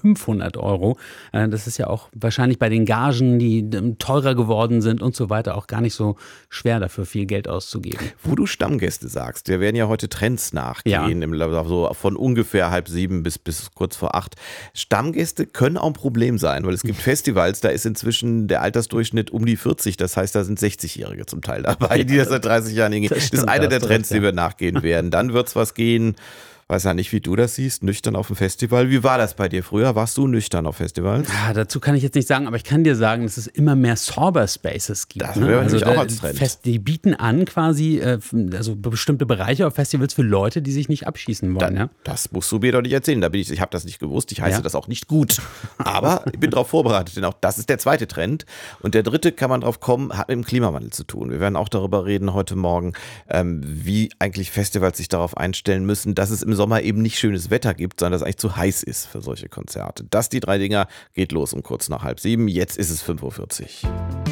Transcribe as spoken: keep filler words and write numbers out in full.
fünfhundert Euro. Äh, das ist ja auch wahrscheinlich bei den Gagen, die ähm, teurer geworden sind und so weiter, auch gar nicht so schwer dafür viel Geld auszugeben. Wo du Stammgäste sagst, wir werden ja heute Trends nachgehen, Ja. im, so von ungefähr halb sieben bis, bis kurz vor acht. Stammgäste können auch ein Problem sein, weil es gibt Festivals, da ist inzwischen der Altersdurchschnitt um die vierzig, das heißt, da sind sechzigjährige zum Teil dabei, die das seit dreißig Jahren hingehen. Das, das ist einer der Trends, die wir nachgehen werden. Dann wird es was gehen. Weiß ja nicht, wie du das siehst, nüchtern auf dem Festival. Wie war das bei dir früher? Warst du nüchtern auf Festivals? Ja, dazu kann ich jetzt nicht sagen, aber ich kann dir sagen, dass es immer mehr Sober Spaces gibt. Das ne? wäre also natürlich auch als Trend. Fest, die bieten an quasi äh, also bestimmte Bereiche auf Festivals für Leute, die sich nicht abschießen wollen. Dann, ja? Das musst du mir doch nicht erzählen. Da bin ich, ich habe das nicht gewusst. Ich heiße Ja? das auch nicht gut. Aber ich bin darauf vorbereitet, denn auch das ist der zweite Trend. Und der dritte, kann man drauf kommen, hat mit dem Klimawandel zu tun. Wir werden auch darüber reden heute Morgen, ähm, wie eigentlich Festivals sich darauf einstellen müssen, dass es im Sommer eben nicht schönes Wetter gibt, sondern dass es eigentlich zu heiß ist für solche Konzerte. Das, die drei Dinger, geht los um kurz nach halb sieben. Jetzt ist es fünf Uhr vierzig.